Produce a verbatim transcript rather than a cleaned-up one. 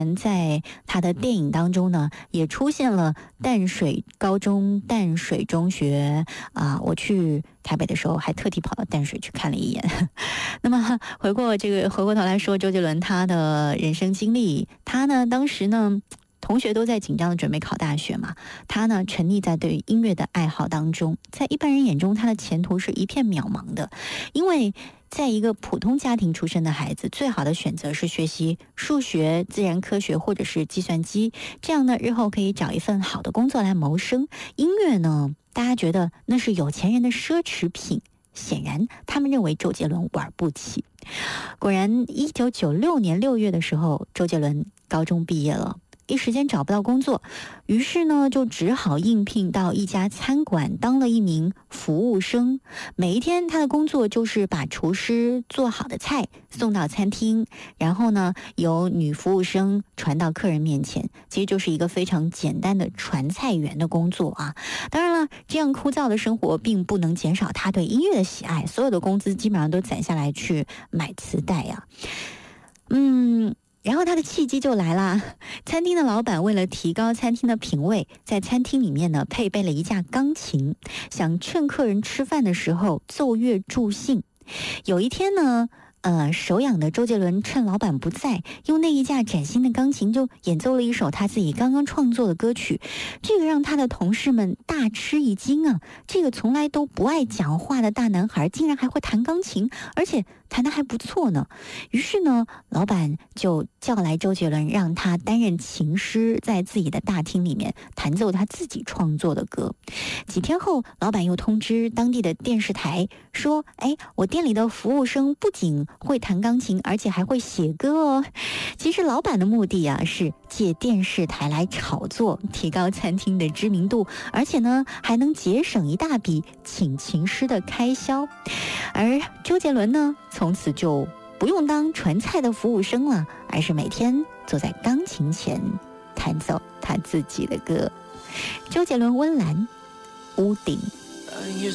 在他的电影当中呢，也出现了淡水高中、淡水中学啊、我去台北的时候还特地跑到淡水去看了一眼。那么回过这个回过头来说，周杰伦他的人生经历，他呢当时呢。同学都在紧张的准备考大学嘛，他呢沉溺在对音乐的爱好当中，在一般人眼中，他的前途是一片渺茫的，因为在一个普通家庭出身的孩子，最好的选择是学习数学、自然科学或者是计算机，这样呢日后可以找一份好的工作来谋生。音乐呢，大家觉得那是有钱人的奢侈品。显然，他们认为周杰伦玩不起。果然，一九九六年六月的时候，周杰伦高中毕业了。一时间找不到工作，于是呢就只好应聘到一家餐馆当了一名服务生。每一天他的工作就是把厨师做好的菜送到餐厅，然后呢由女服务生传到客人面前，其实就是一个非常简单的传菜员的工作啊。当然了，这样枯燥的生活并不能减少他对音乐的喜爱，所有的工资基本上都攒下来去买磁带啊。嗯然后他的契机就来了，餐厅的老板为了提高餐厅的品味，在餐厅里面呢配备了一架钢琴，想趁客人吃饭的时候奏乐助兴。有一天呢呃，手痒的周杰伦趁老板不在，用那一架崭新的钢琴就演奏了一首他自己刚刚创作的歌曲，这个让他的同事们大吃一惊啊！这个从来都不爱讲话的大男孩，竟然还会弹钢琴，而且弹得还不错呢。于是呢，老板就叫来周杰伦，让他担任琴师，在自己的大厅里面弹奏他自己创作的歌。几天后，老板又通知当地的电视台说：“哎，我店里的服务生不仅会弹钢琴，而且还会写歌哦。”其实老板的目的啊，是借电视台来炒作，提高餐厅的知名度，而且呢，还能节省一大笔请琴师的开销。而周杰伦呢，从此就不用当传菜的服务生了，而是每天坐在钢琴前弹奏他自己的歌。周杰伦温岚，屋顶。